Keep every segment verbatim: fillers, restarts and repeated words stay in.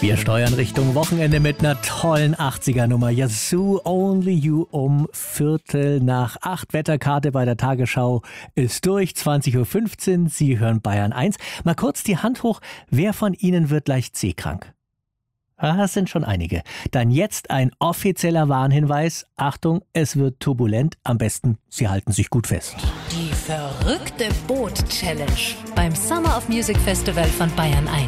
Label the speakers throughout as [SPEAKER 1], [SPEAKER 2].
[SPEAKER 1] Wir steuern Richtung Wochenende mit einer tollen achtziger-Nummer. Yazoo Only You um Viertel nach acht. Wetterkarte bei der Tagesschau ist durch. zwanzig Uhr fünfzehn. Sie hören Bayern eins. Mal kurz die Hand hoch. Wer von Ihnen wird leicht seekrank? Ah, das sind schon einige. Dann jetzt ein offizieller Warnhinweis. Achtung, es wird turbulent. Am besten, Sie halten sich gut fest.
[SPEAKER 2] Die verrückte Boot-Challenge beim Summer of Music Festival von Bayern eins.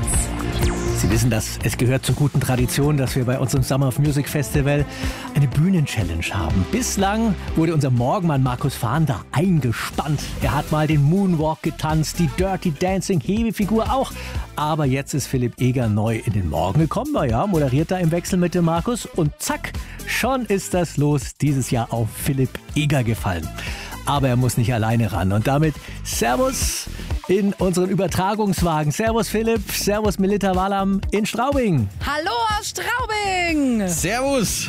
[SPEAKER 1] Sie wissen das, es gehört zur guten Tradition, dass wir bei unserem Summer of Music Festival eine Bühnen-Challenge haben. Bislang wurde unser Morgenmann Markus Fahnder eingespannt. Er hat mal den Moonwalk getanzt, die Dirty Dancing Hebefigur auch. Aber jetzt ist Philipp Eger neu in den Morgen gekommen. Naja, moderiert da im Wechsel mit dem Markus. Und zack, schon ist das Los dieses Jahr auf Philipp Eger gefallen. Aber er muss nicht alleine ran. Und damit Servus in unseren Übertragungswagen. Servus Philipp, Servus Melita Wallam in Straubing.
[SPEAKER 3] Hallo aus Straubing.
[SPEAKER 4] Servus.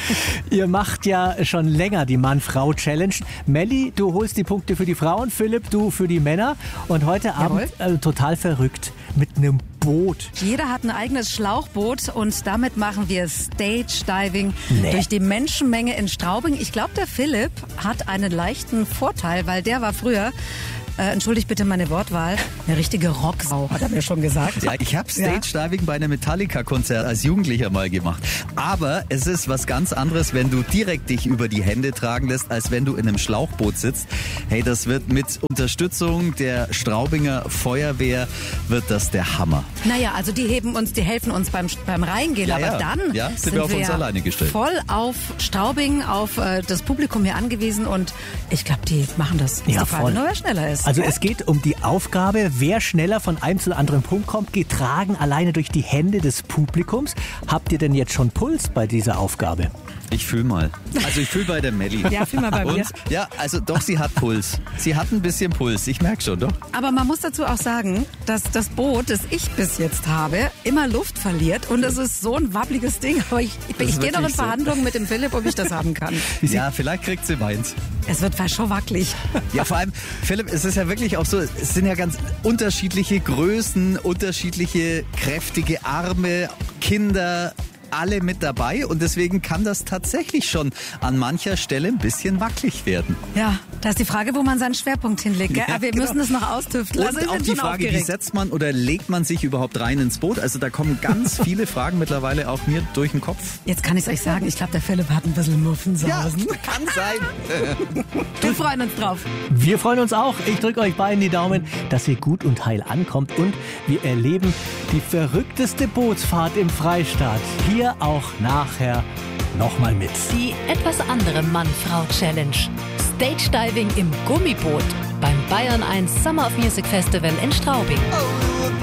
[SPEAKER 1] Ihr macht ja schon länger die Mann-Frau-Challenge. Melli, du holst die Punkte für die Frauen, Philipp, du für die Männer. Und heute Abend äh, total verrückt mit einem Boot.
[SPEAKER 3] Jeder hat ein eigenes Schlauchboot und damit machen wir Stage Diving
[SPEAKER 1] Nee.
[SPEAKER 3] durch die Menschenmenge in Straubing. Ich glaube, der Philipp hat einen leichten Vorteil, weil der war früher, äh, entschuldigt bitte meine Wortwahl, eine richtige Rocksau, hat er mir schon gesagt.
[SPEAKER 4] Ja, ich habe Stage Diving bei einem Metallica-Konzert als Jugendlicher mal gemacht. Aber es ist was ganz anderes, wenn du direkt dich über die Hände tragen lässt, als wenn du in einem Schlauchboot sitzt. Hey, das wird mit Unterstützung der Straubinger Feuerwehr, wird das der Hammer.
[SPEAKER 3] Naja, also die heben uns, die helfen uns beim, beim Reingehen,
[SPEAKER 4] Ja,
[SPEAKER 3] aber
[SPEAKER 4] ja.
[SPEAKER 3] dann
[SPEAKER 4] Ja, sind wir auf uns alleine gestellt.
[SPEAKER 3] voll auf Straubing, auf äh, das Publikum hier angewiesen und ich glaube, die machen das.
[SPEAKER 1] Ja,
[SPEAKER 3] die Frage
[SPEAKER 1] voll.
[SPEAKER 3] nur, wer schneller ist.
[SPEAKER 1] Also es geht um die Aufgabe, wer schneller von einem zu anderen Punkt kommt, getragen alleine durch die Hände des Publikums. Habt ihr denn jetzt schon Puls bei dieser Aufgabe?
[SPEAKER 4] Ich fühl mal. Also ich fühl bei der Melli.
[SPEAKER 3] Ja, fühl mal bei mir.
[SPEAKER 4] Und, ja, also doch, sie hat Puls. Sie hat ein bisschen Puls. Ich merke schon, doch.
[SPEAKER 3] Aber man muss dazu auch sagen, dass das Boot, das ich bis jetzt habe, immer Luft verliert und es ist so ein wabbliges Ding. Aber ich, ich,
[SPEAKER 4] Das
[SPEAKER 3] ich
[SPEAKER 4] ist
[SPEAKER 3] gehe noch in
[SPEAKER 4] wirklich so.
[SPEAKER 3] Verhandlungen mit dem Philipp, ob ich das haben kann.
[SPEAKER 4] Ja, vielleicht kriegt sie meins.
[SPEAKER 3] Es wird fast schon wackelig.
[SPEAKER 4] Ja, vor allem, Philipp, es ist ja wirklich auch so, es sind ja ganz unterschiedliche Größen, unterschiedliche kräftige Arme, Kinder, alle mit dabei und deswegen kann das tatsächlich schon an mancher Stelle ein bisschen wackelig werden.
[SPEAKER 3] Ja, da ist die Frage, wo man seinen Schwerpunkt hinlegt. Gell?
[SPEAKER 4] Ja,
[SPEAKER 3] Aber wir
[SPEAKER 4] genau.
[SPEAKER 3] müssen es noch austüfteln.
[SPEAKER 4] Und
[SPEAKER 3] Also ich
[SPEAKER 4] auch
[SPEAKER 3] bin
[SPEAKER 4] die
[SPEAKER 3] schon
[SPEAKER 4] Frage, wie
[SPEAKER 3] aufgeregt.
[SPEAKER 4] setzt man oder legt man sich überhaupt rein ins Boot? Also da kommen ganz viele Fragen mittlerweile auch mir durch den Kopf.
[SPEAKER 3] Jetzt kann ich es euch sagen, ich glaube, der Philipp hat ein bisschen Muffensausen.
[SPEAKER 4] kann sein.
[SPEAKER 3] Wir freuen uns drauf.
[SPEAKER 1] Wir freuen uns auch. Ich drücke euch beiden die Daumen, dass ihr gut und heil ankommt und wir erleben die verrückteste Bootsfahrt im Freistaat. Hier auch nachher nochmal mit.
[SPEAKER 2] Die etwas andere Mann-Frau-Challenge. Stage Diving im Gummiboot beim Bayern eins Summer of Music Festival in Straubing.